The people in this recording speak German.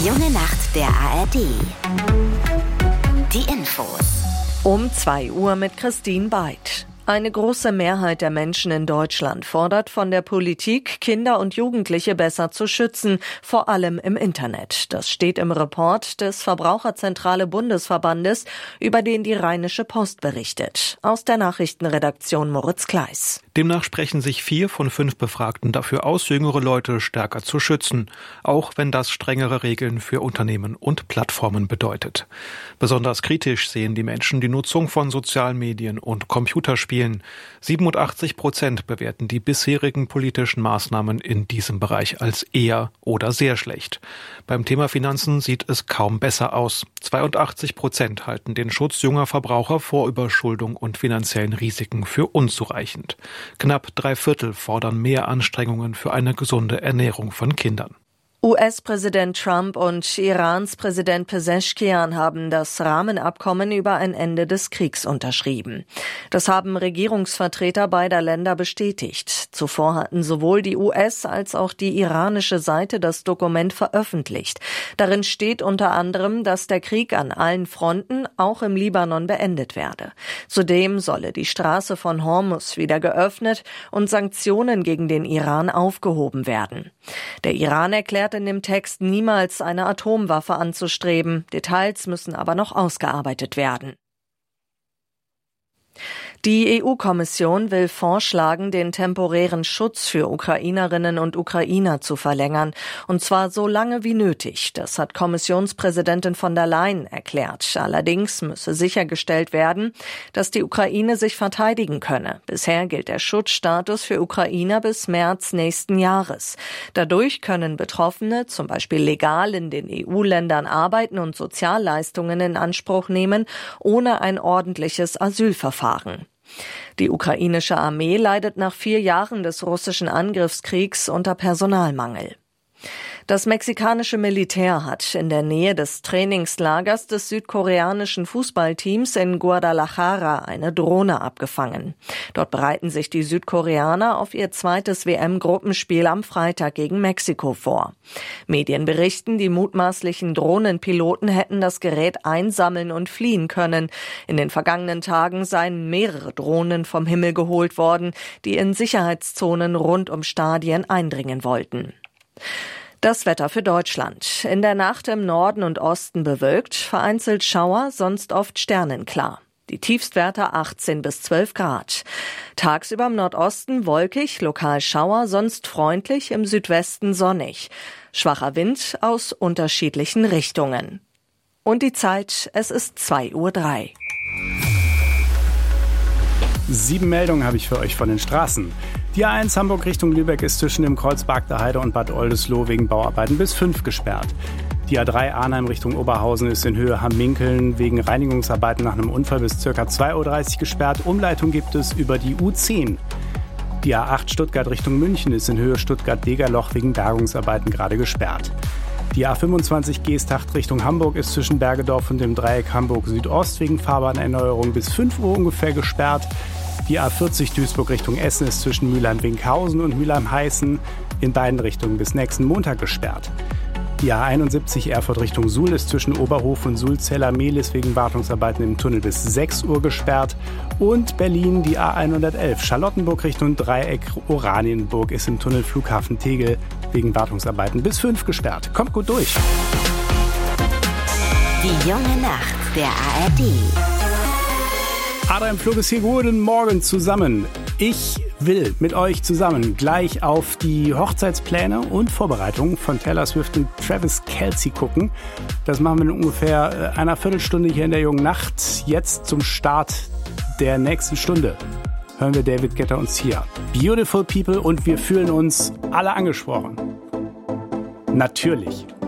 junge Nacht der ARD. Die Infos. Um 2 Uhr mit Christine Beid. Eine große Mehrheit der Menschen in Deutschland fordert von der Politik, Kinder und Jugendliche besser zu schützen, vor allem im Internet. Das steht im Report des Verbraucherzentrale Bundesverbandes, über den die Rheinische Post berichtet. Aus der Nachrichtenredaktion Moritz Kleis. Demnach sprechen sich 4 von 5 Befragten dafür aus, jüngere Leute stärker zu schützen, auch wenn das strengere Regeln für Unternehmen und Plattformen bedeutet. Besonders kritisch sehen die Menschen die Nutzung von sozialen Medien und Computerspielen. 87% bewerten die bisherigen politischen Maßnahmen in diesem Bereich als eher oder sehr schlecht. Beim Thema Finanzen sieht es kaum besser aus. 82% halten den Schutz junger Verbraucher vor Überschuldung und finanziellen Risiken für unzureichend. Knapp 3/4 fordern mehr Anstrengungen für eine gesunde Ernährung von Kindern. US-Präsident Trump und Irans Präsident Pezeshkian haben das Rahmenabkommen über ein Ende des Kriegs unterschrieben. Das haben Regierungsvertreter beider Länder bestätigt. Zuvor hatten sowohl die US- als auch die iranische Seite das Dokument veröffentlicht. Darin steht unter anderem, dass der Krieg an allen Fronten, auch im Libanon, beendet werde. Zudem solle die Straße von Hormuz wieder geöffnet und Sanktionen gegen den Iran aufgehoben werden. Der Iran erklärt in dem Text, niemals eine Atomwaffe anzustreben. Details müssen aber noch ausgearbeitet werden. Die EU-Kommission will vorschlagen, den temporären Schutz für Ukrainerinnen und Ukrainer zu verlängern, und zwar so lange wie nötig. Das hat Kommissionspräsidentin von der Leyen erklärt. Allerdings müsse sichergestellt werden, dass die Ukraine sich verteidigen könne. Bisher gilt der Schutzstatus für Ukrainer bis März nächsten Jahres. Dadurch können Betroffene zum Beispiel legal in den EU-Ländern arbeiten und Sozialleistungen in Anspruch nehmen, ohne ein ordentliches Asylverfahren. Die ukrainische Armee leidet nach 4 Jahren des russischen Angriffskriegs unter Personalmangel. Das mexikanische Militär hat in der Nähe des Trainingslagers des südkoreanischen Fußballteams in Guadalajara eine Drohne abgefangen. Dort bereiten sich die Südkoreaner auf ihr zweites WM-Gruppenspiel am Freitag gegen Mexiko vor. Medien berichten, die mutmaßlichen Drohnenpiloten hätten das Gerät einsammeln und fliehen können. In den vergangenen Tagen seien mehrere Drohnen vom Himmel geholt worden, die in Sicherheitszonen rund um Stadien eindringen wollten. Das Wetter für Deutschland. In der Nacht im Norden und Osten bewölkt, vereinzelt Schauer, sonst oft sternenklar. Die Tiefstwerte 18 bis 12 Grad. Tagsüber im Nordosten wolkig, lokal Schauer, sonst freundlich, im Südwesten sonnig. Schwacher Wind aus unterschiedlichen Richtungen. Und die Zeit, es ist 2:03 Uhr. 7 Meldungen habe ich für euch von den Straßen. Die A1 Hamburg Richtung Lübeck ist zwischen dem Kreuz Barkter Heide und Bad Oldesloe wegen Bauarbeiten bis 5 gesperrt. Die A3 Arnheim Richtung Oberhausen ist in Höhe Hamminkeln wegen Reinigungsarbeiten nach einem Unfall bis ca. 2:30 Uhr gesperrt. Umleitung gibt es über die U10. Die A8 Stuttgart Richtung München ist in Höhe Stuttgart-Degerloch wegen Bergungsarbeiten gerade gesperrt. Die A25 Geesthacht Richtung Hamburg ist zwischen Bergedorf und dem Dreieck Hamburg Südost wegen Fahrbahnerneuerung bis 5 Uhr ungefähr gesperrt. Die A40 Duisburg Richtung Essen ist zwischen Mülheim-Winkhausen und Mülheim-Heißen in beiden Richtungen bis nächsten Montag gesperrt. Die A71 Erfurt Richtung Suhl ist zwischen Oberhof und Sulzeller-Mehlis wegen Wartungsarbeiten im Tunnel bis 6 Uhr gesperrt. Und Berlin, die A111 Charlottenburg Richtung Dreieck Oranienburg ist im Tunnel Flughafen Tegel wegen Wartungsarbeiten bis 5 gesperrt. Kommt gut durch. Die junge Nacht der ARD. Adrian Flug ist hier. Guten Morgen zusammen. Ich will mit euch zusammen gleich auf die Hochzeitspläne und Vorbereitungen von Taylor Swift und Travis Kelce gucken. Das machen wir in ungefähr einer Viertelstunde hier in der jungen Nacht. Jetzt zum Start der nächsten Stunde hören wir David Guetta und Sia. Beautiful People, und wir fühlen uns alle angesprochen. Natürlich.